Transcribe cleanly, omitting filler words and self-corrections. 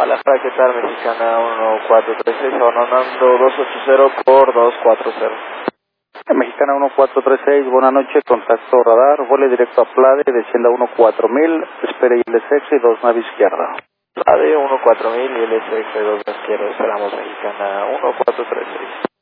Hola, ¿qué tal? Mexicana 1436, abandonando 280 por 240. Mexicana 1436, buena noche, contacto radar, vuele directo a Plade, descienda 14000, espere ILSX y 2 nave izquierda. Plade 14000 y LSX 2 nave izquierda, esperamos Mexicana 1436.